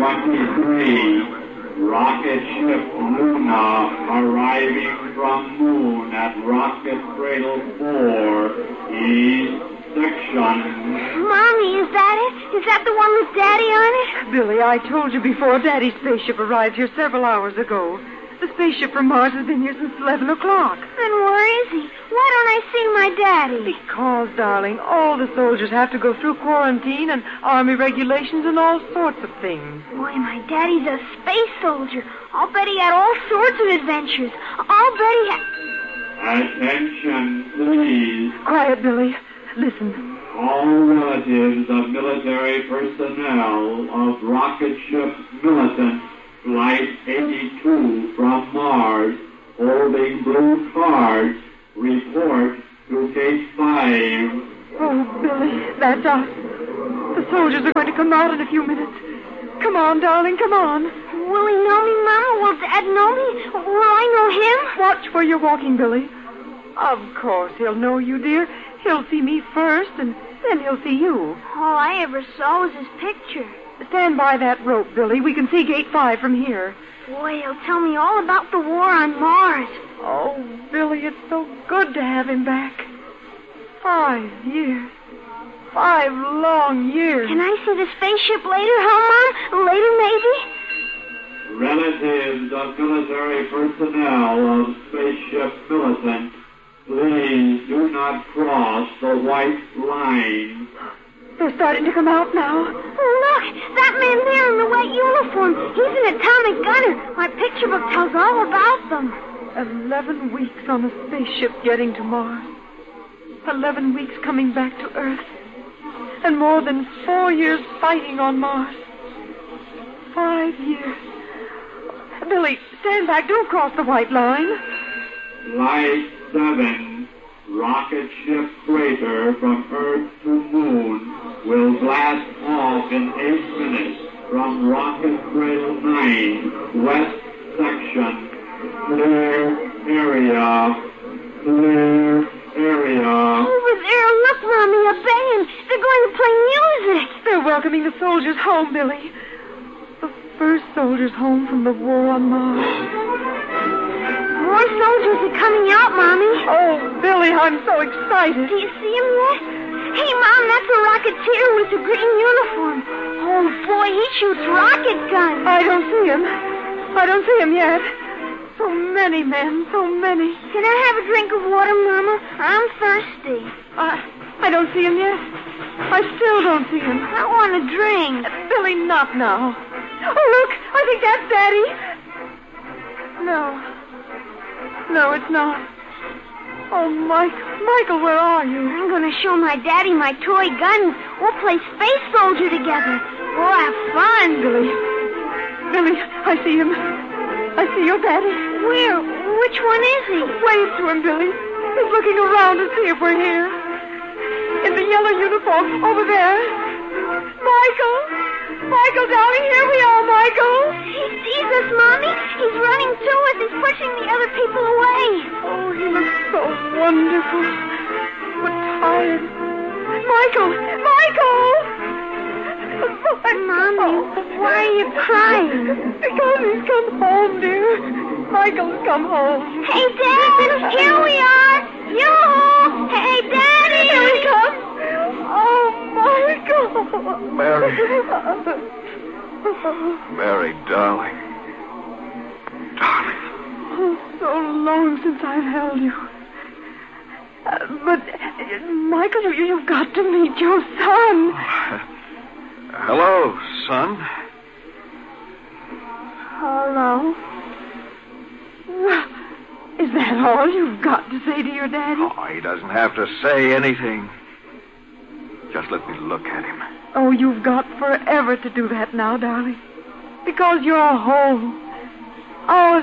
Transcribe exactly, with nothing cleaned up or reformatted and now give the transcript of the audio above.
twenty-three. Rocket ship Luna arriving from moon at Rocket Cradle four, East Section. Mommy, is that it? Is that the one with Daddy on it? Billy, I told you before Daddy's spaceship arrived here several hours ago. The spaceship from Mars has been here since eleven o'clock. Then where is he? Why don't I see my Daddy? Because, darling, all the soldiers have to go through quarantine and army regulations and all sorts of things. Boy, my Daddy's a space soldier. I'll bet he had all sorts of adventures. I'll bet he had... Attention, please. Quiet, Billy. Listen. All relatives of military personnel of rocket ship Militant Flight eighty-two from Mars, holding blue cards, report to Gate five. Oh, Billy, that's us. The soldiers are going to come out in a few minutes. Come on, darling, come on. Will he know me, Mama? Will Dad know me? Will I know him? Watch where you're walking, Billy. Of course he'll know you, dear. He'll see me first, and then he'll see you. All I ever saw was his picture. Stand by that rope, Billy. We can see Gate five from here. Boy, he'll tell me all about the war on Mars. Oh, Billy, it's so good to have him back. Five years. Five long years. Can I see the spaceship later, huh, Mom? Later, maybe? Relatives of military personnel of Spaceship Militant, please do not cross the white line. They're starting to come out now. Look, that man there in the white uniform. He's an atomic gunner. My picture book tells all about them. Eleven weeks on a spaceship getting to Mars. Eleven weeks coming back to Earth. And more than four years fighting on Mars. Five years. Billy, stand back. Don't cross the white line. Flight seven, rocket ship Crater from Earth to Moon will blast off in eight minutes from Rocket Cradle nine, West Section. Clear area. Clear area. Over there, look, Mommy, a band. They're going to play music. They're welcoming the soldiers home, Billy. The first soldiers home from the war on Mars. More soldiers are coming out, Mommy. Oh, Billy, I'm so excited. Do you see him yet? Hey, Mom, that's a rocketeer with a green uniform. Oh, boy, he shoots rocket guns. I don't see him. I don't see him yet. So many men, so many. Can I have a drink of water, Mama? I'm thirsty. I, I don't see him yet. I still don't see him. I want a drink. Billy, not now. Oh, look, I think that's Daddy. No. No, it's not. Oh, Mike, Michael, where are you? I'm going to show my Daddy my toy guns. We'll play space soldier together. We'll have fun. Billy. Billy, I see him. I see your Daddy. Where? Which one is he? Wave to him, Billy. He's looking around to see if we're here. In the yellow uniform, over there. Michael! Michael, darling, here we are, Michael. He sees us, Mommy. He's running to us. He's pushing the other people away. Oh, he looks so wonderful. But tired. Michael! Michael! Mommy, why are you crying? Because he's come home, dear. Michael's come home. Hey, Dad! Here we are! Yoo-hoo! Hey, Daddy! Here he comes! Oh, Michael! Mary. Mary, darling. Darling. Oh, so long since I've held you. Uh, but, uh, Michael, you, you've got to meet your son. Hello, son. Hello. Well, is that all you've got to say to your daddy? Oh, he doesn't have to say anything. Just let me look at him. Oh, you've got forever to do that now, darling. Because you're home. Our